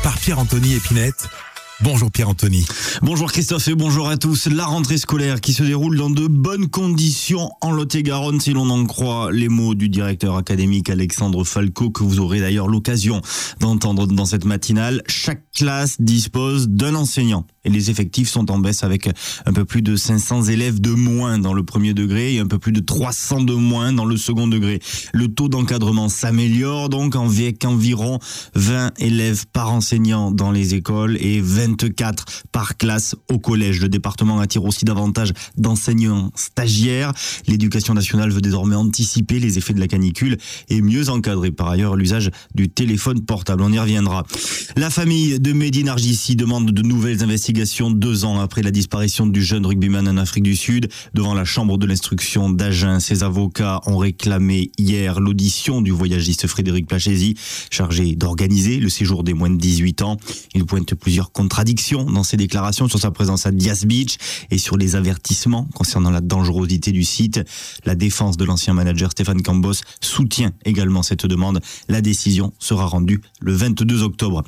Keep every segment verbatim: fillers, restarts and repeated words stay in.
par Pierre-Anthony Épinette. Bonjour Pierre-Anthony. Bonjour Christophe et bonjour à tous. La rentrée scolaire qui se déroule dans de bonnes conditions en Lot-et-Garonne, si l'on en croit les mots du directeur académique Alexandre Falco, que vous aurez d'ailleurs l'occasion d'entendre dans cette matinale. Chaque classe dispose d'un enseignant et les effectifs sont en baisse avec un peu plus de cinq cents élèves de moins dans le premier degré et un peu plus de trois cents de moins dans le second degré. Le taux d'encadrement s'améliore donc avec environ vingt élèves par enseignant dans les écoles et vingt-quatre par classe au collège. Le département attire aussi davantage d'enseignants stagiaires. L'éducation nationale veut désormais anticiper les effets de la canicule et mieux encadrer par ailleurs l'usage du téléphone portable. On y reviendra. La famille de Mehdi Nargissi demande de nouvelles investigations deux ans après la disparition du jeune rugbyman en Afrique du Sud. Devant la chambre de l'instruction d'Agen, ses avocats ont réclamé hier l'audition du voyagiste Frédéric Plachézy, chargé d'organiser le séjour des moins de dix-huit ans. Il pointe plusieurs contradictions dans ses déclarations sur sa présence à Dias Beach et sur les avertissements concernant la dangerosité du site. La défense de l'ancien manager Stéphane Cambos soutient également cette demande. La décision sera rendue le vingt-deux octobre.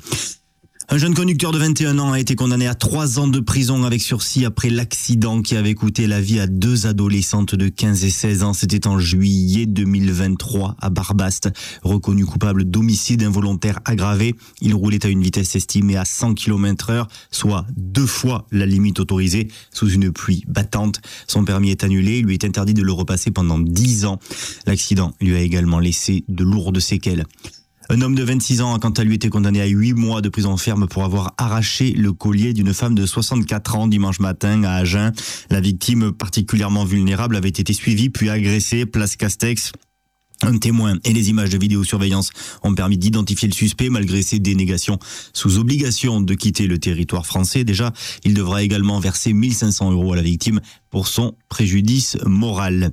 Un jeune conducteur de vingt et un ans a été condamné à trois ans de prison avec sursis après l'accident qui avait coûté la vie à deux adolescentes de quinze et seize ans. C'était en juillet deux mille vingt-trois à Barbaste. Reconnu coupable d'homicide involontaire aggravé, il roulait à une vitesse estimée à cent kilomètres heure, soit deux fois la limite autorisée, sous une pluie battante. Son permis est annulé, il lui est interdit de le repasser pendant dix ans. L'accident lui a également laissé de lourdes séquelles. Un homme de vingt-six ans a quant à lui été condamné à huit mois de prison ferme pour avoir arraché le collier d'une femme de soixante-quatre ans dimanche matin à Agen. La victime, particulièrement vulnérable, avait été suivie puis agressée place Castex. Un témoin et les images de vidéosurveillance ont permis d'identifier le suspect malgré ses dénégations sous obligation de quitter le territoire français. Déjà, il devra également verser mille cinq cents euros à la victime pour son préjudice moral.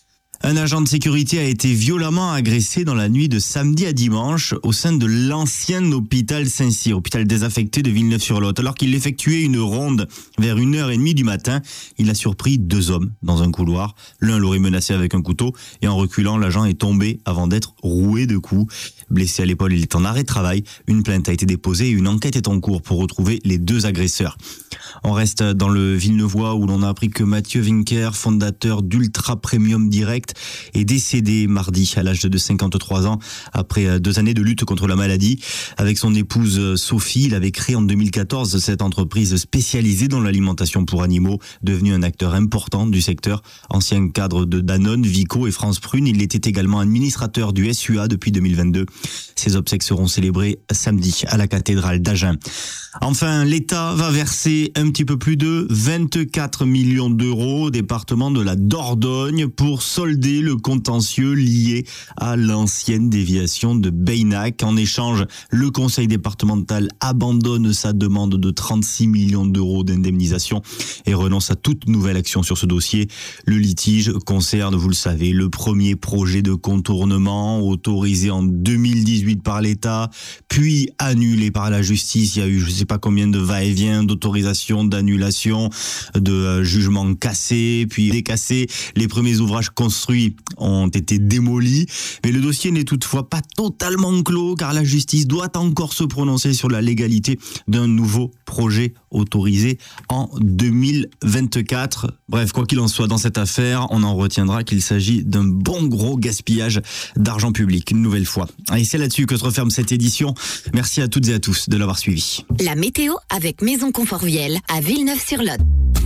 Un agent de sécurité a été violemment agressé dans la nuit de samedi à dimanche au sein de l'ancien hôpital Saint-Cyr, hôpital désaffecté de Villeneuve-sur-Lot. Alors qu'il effectuait une ronde vers une heure et demie du matin, il a surpris deux hommes dans un couloir. L'un l'aurait menacé avec un couteau et en reculant, l'agent est tombé avant d'être roué de coups. Blessé à l'épaule, il est en arrêt de travail. Une plainte a été déposée et une enquête est en cours pour retrouver les deux agresseurs. On reste dans le Villeneuvois où l'on a appris que Mathieu Winker, fondateur d'Ultra Premium Direct, est décédé mardi à l'âge de cinquante-trois ans après deux années de lutte contre la maladie. Avec son épouse Sophie, il avait créé en deux mille quatorze cette entreprise spécialisée dans l'alimentation pour animaux, devenu un acteur important du secteur. Ancien cadre de Danone, Vico et France Prune, il était également administrateur du S U A depuis deux mille vingt-deux. Ses obsèques seront célébrées samedi à la cathédrale d'Agen. Enfin, l'État va verser un petit peu plus de vingt-quatre millions d'euros au département de la Dordogne pour solder le contentieux lié à l'ancienne déviation de Beynac. En échange, le conseil départemental abandonne sa demande de trente-six millions d'euros d'indemnisation et renonce à toute nouvelle action sur ce dossier. Le litige concerne, vous le savez, le premier projet de contournement autorisé en deux mille dix-huit par l'État, puis annulé par la justice. Il y a eu, je ne sais pas combien de va-et-vient, d'autorisation, d'annulation, de euh, jugements cassés, puis décassés. Les premiers ouvrages construits ont été démolis, mais le dossier n'est toutefois pas totalement clos car la justice doit encore se prononcer sur la légalité d'un nouveau projet autorisé en deux mille vingt-quatre. Bref, quoi qu'il en soit dans cette affaire, on en retiendra qu'il s'agit d'un bon gros gaspillage d'argent public, une nouvelle fois. Et c'est là-dessus que se referme cette édition. Merci à toutes et à tous de l'avoir suivi. La météo avec Maison Confort Viel à Villeneuve-sur-Lot.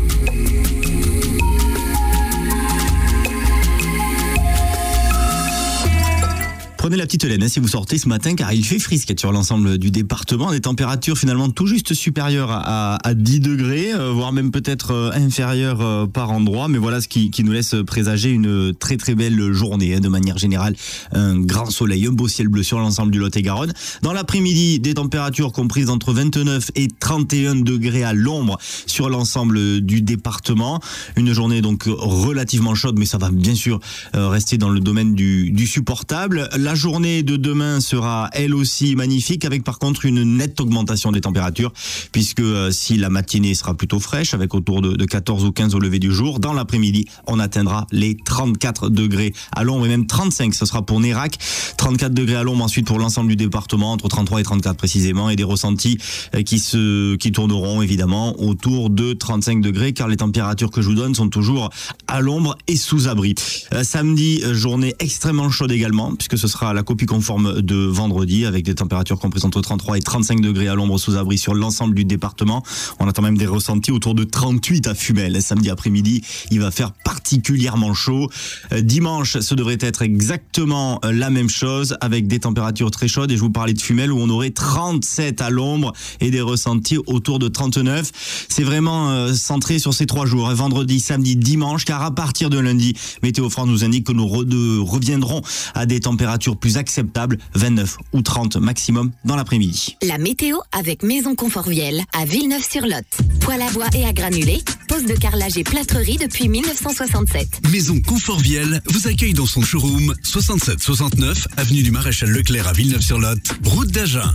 Prenez la petite laine hein, si vous sortez ce matin car il fait frisquette sur l'ensemble du département. Des températures finalement tout juste supérieures à, à, à dix degrés, euh, voire même peut-être euh, inférieures euh, par endroit. Mais voilà ce qui, qui nous laisse présager une très très belle journée. Hein, de manière générale, un grand soleil, un beau ciel bleu sur l'ensemble du Lot-et-Garonne. Dans l'après-midi, des températures comprises entre vingt-neuf et trente et un degrés à l'ombre sur l'ensemble du département. Une journée donc relativement chaude, mais ça va bien sûr euh, rester dans le domaine du, du supportable. La journée de demain sera elle aussi magnifique, avec par contre une nette augmentation des températures, puisque euh, si la matinée sera plutôt fraîche, avec autour de, de quatorze ou quinze au lever du jour, dans l'après-midi, on atteindra les trente-quatre degrés à l'ombre et même trente-cinq, ce sera pour Nérac, trente-quatre degrés à l'ombre ensuite pour l'ensemble du département, entre trente-trois et trente-quatre précisément, et des ressentis euh, qui se qui tourneront évidemment autour de trente-cinq degrés, car les températures que je vous donne sont toujours à l'ombre et sous abri. Euh, samedi, journée extrêmement chaude également, puisque ce sera la copie conforme de vendredi, avec des températures comprises entre trente-trois et trente-cinq degrés à l'ombre sous abri sur l'ensemble du département. On attend même des ressentis autour de trente-huit à Fumel. Samedi après-midi, il va faire particulièrement chaud. Euh, dimanche, ce devrait être exactement la même chose, avec des températures très chaudes, et je vous parlais de Fumel où on aurait trente-sept à l'ombre et des ressentis autour de trente-neuf. C'est vraiment euh, centré sur ces trois jours, vendredi, samedi, dimanche, car à partir de lundi, Météo France nous indique que nous re- de, reviendrons à des températures plus acceptables, vingt-neuf ou trente maximum dans l'après-midi. La météo avec Maison Conforviel à Villeneuve-sur-Lot. Poêle à bois et à granulés, pose de carrelage et plâtrerie depuis dix-neuf cent soixante-sept. Maison Conforviel vous accueille dans son showroom soixante-sept soixante-neuf avenue du Maréchal Leclerc à Villeneuve-sur-Lot, route d'Agen.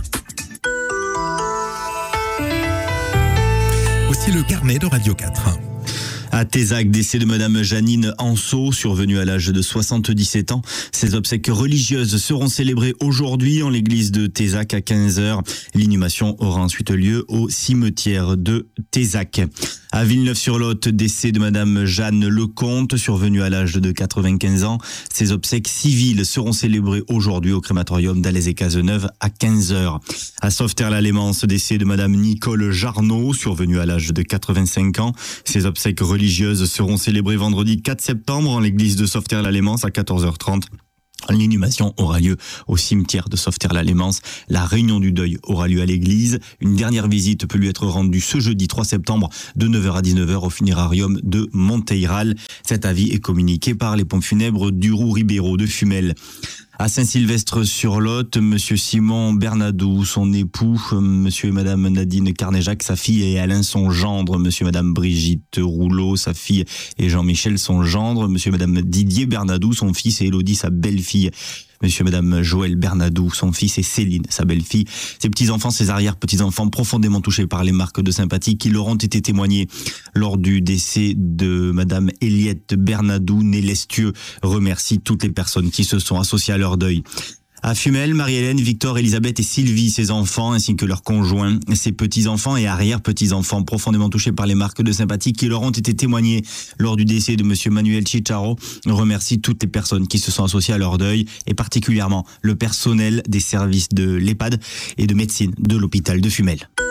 Voici le carnet de Radio quatre. À Tézac, décès de Madame Janine Anceau, survenue à l'âge de soixante-dix-sept ans. Ses obsèques religieuses seront célébrées aujourd'hui en l'église de Tézac à quinze heures. L'inhumation aura ensuite lieu au cimetière de Tézac. À Villeneuve-sur-Lot, décès de Madame Jeanne Lecomte, survenue à l'âge de quatre-vingt-quinze ans. Ses obsèques civiles seront célébrées aujourd'hui au crématorium d'Alès-et-Cazeneuve à quinze heures. À Sauveterre-la-Lémance, décès de Madame Nicole Jarnot, survenue à l'âge de quatre-vingt-cinq ans. Ses obsèques religieuses seront célébrées vendredi quatre septembre en l'église de Sauveterre-la-Lémance à quatorze heures trente. L'inhumation aura lieu au cimetière de Sauveterre-la-Lémance. La réunion du deuil aura lieu à l'église. Une dernière visite peut lui être rendue ce jeudi trois septembre de neuf heures à dix-neuf heures au funérarium de Monteyral. Cet avis est communiqué par les pompes funèbres du Roux-Ribéraud de Fumel. À Saint-Sylvestre-sur-Lot, Monsieur Simon Bernadou, son époux, Monsieur et Madame Nadine Carnéjac, sa fille, et Alain, son gendre, Monsieur et Madame Brigitte Rouleau, sa fille, et Jean-Michel, son gendre, Monsieur et Madame Didier Bernadou, son fils, et Élodie, sa belle-fille. Monsieur et Madame Joël Bernadou, son fils, et Céline, sa belle-fille. Ses petits-enfants, ses arrière-petits-enfants profondément touchés par les marques de sympathie qui leur ont été témoignées lors du décès de Madame Eliette Bernadou, née Lestieux, remercie toutes les personnes qui se sont associées à leur deuil. À Fumel, Marie-Hélène, Victor, Elisabeth et Sylvie, ses enfants, ainsi que leurs conjoints, ses petits-enfants et arrière-petits-enfants profondément touchés par les marques de sympathie qui leur ont été témoignées lors du décès de Monsieur Manuel Chicharo, remercie toutes les personnes qui se sont associées à leur deuil, et particulièrement le personnel des services de l'EHPAD et de médecine de l'hôpital de Fumel.